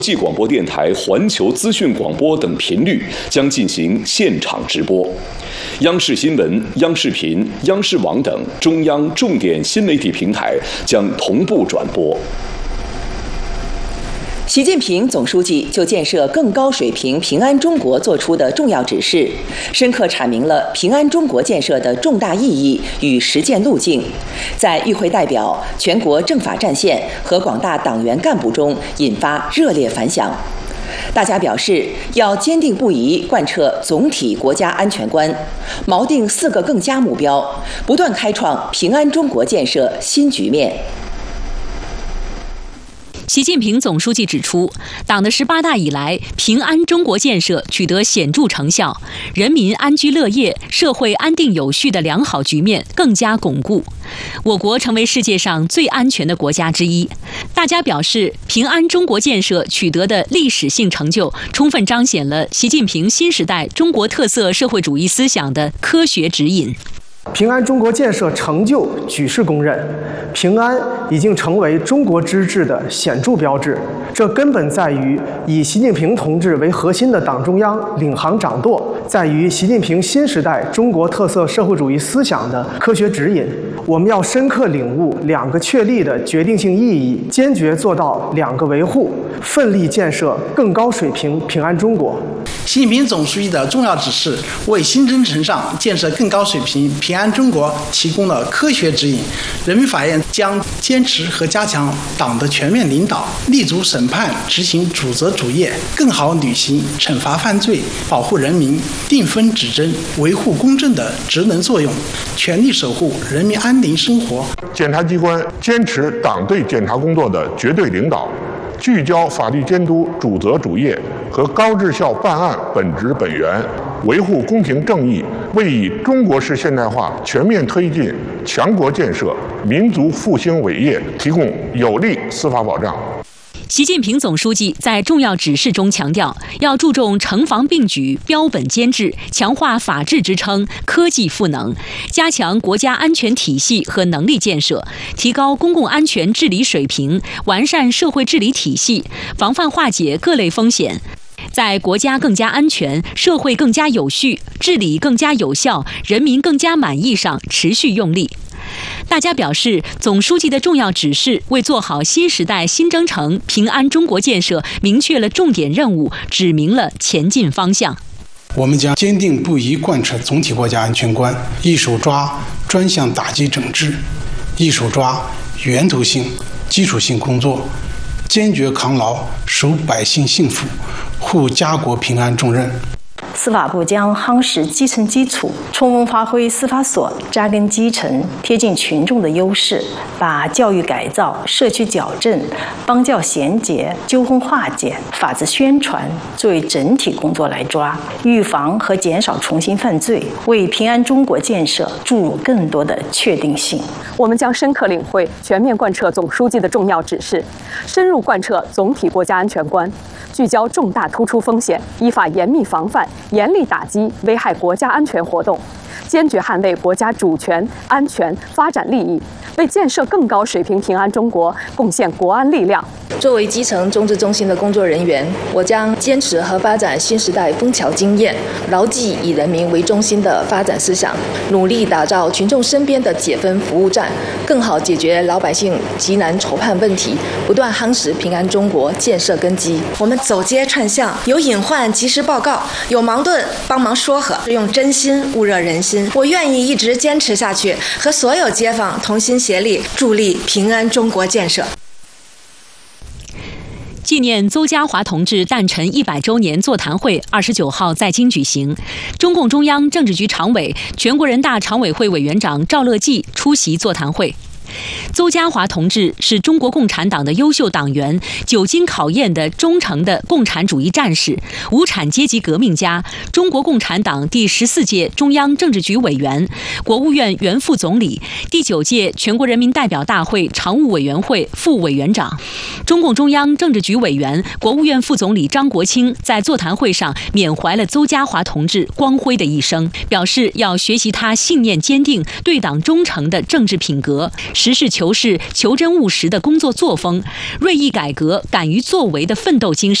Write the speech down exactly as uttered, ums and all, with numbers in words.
国际广播电台、环球资讯广播等频率将进行现场直播。央视新闻、央视频、央视网等中央重点新媒体平台将同步转播。 习近平总书记就建设更高水平平安中国作出的重要指示，深刻阐明了平安中国建设的重大意义与实践路径，在与会代表、全国政法战线和广大党员干部中引发热烈反响。大家表示，要坚定不移贯彻总体国家安全观，锚定四个更加目标，不断开创平安中国建设新局面。 习近平总书记指出，党的十八大以来，平安中国建设取得显著成效，人民安居乐业、社会安定有序的良好局面更加巩固，我国成为世界上最安全的国家之一。大家表示，平安中国建设取得的历史性成就，充分彰显了习近平新时代中国特色社会主义思想的科学指引。 平安中国建设成就举世公认，平安已经成为中国之治的显著标志。这根本在于以习近平同志为核心的党中央领航掌舵，在于习近平新时代中国特色社会主义思想的科学指引。我们要深刻领悟两个确立的决定性意义，坚决做到两个维护，奋力建设更高水平平安中国。 习近平总书记的重要指示，为新征程上建设更高水平平安中国提供了科学指引。人民法院将坚持和加强党的全面领导，立足审判执行主责主业，更好履行惩罚犯罪、保护人民、定分指针、维护公正的职能作用，全力守护人民安宁生活。 检察机关坚持党对检察工作的绝对领导，聚焦法律监督主责主业和高质效办案本质本源，维护公平正义，为以中国式现代化全面推进强国建设、民族复兴伟业提供有力司法保障。 习近平总书记在重要指示中强调，要注重城防并举、标本兼治，强化法治支撑、科技赋能，加强国家安全体系和能力建设，提高公共安全治理水平，完善社会治理体系，防范化解各类风险，在国家更加安全、社会更加有序、治理更加有效、人民更加满意上持续用力。大家表示，总书记的重要指示为做好新时代新征程平安中国建设明确了重点任务，指明了前进方向。 我们将坚定不移贯彻总体国家安全观，一手抓专项打击整治，一手抓源头性、基础性工作，坚决扛牢守百姓幸福、护家国平安重任。 司法部将夯实基层基础，充分发挥司法所扎根基层、贴近群众的优势，把教育改造、社区矫正、邦教衔结、纠纷化解、法治宣传作为整体工作来抓，预防和减少重新犯罪，为平安中国建设注入更多的确定性。 我们将深刻领会、全面贯彻总书记的重要指示，深入贯彻总体国家安全观，聚焦重大突出风险，依法严密防范、严厉打击危害国家安全活动，坚决捍卫国家主权、安全、发展利益，为建设更高水平平安中国贡献国安力量。 作为基层中治中心的工作人员，我将坚持和发展新时代枫桥经验，牢记以人民为中心的发展思想，努力打造群众身边的解分服务站，更好解决老百姓急难愁盼问题，不断夯实平安中国建设根基。 我们走街串巷，有隐患及时报告，有矛盾帮忙说和，用真心焐热人心。我愿意一直坚持下去，和所有街坊同心协力，助力平安中国建设。 纪念邹家华同志诞辰一百周年座谈会二十九号在京举行，中共中央政治局常委、全国人大常委会委员长赵乐际出席座谈会。邹家华同志是中国共产党的优秀党员，久经考验的忠诚的共产主义战士，无产阶级革命家，中国共产党第十四届中央政治局委员，国务院原副总理，第九届全国人民代表大会常务委员会副委员长。中共中央政治局委员、国务院副总理张国清在座谈会上缅怀了邹家华同志光辉的一生，表示要学习他信念坚定、对党忠诚的政治品格， 实事求是、求真务实的工作作风，锐意改革、敢于作为的奋斗精神。